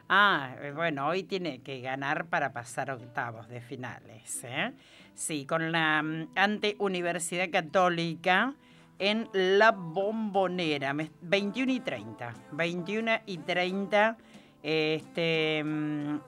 Bueno, hoy tiene que ganar para pasar octavos de finales, ¿eh? Sí, con la ante Universidad Católica en La Bombonera, 21:30. 21:30.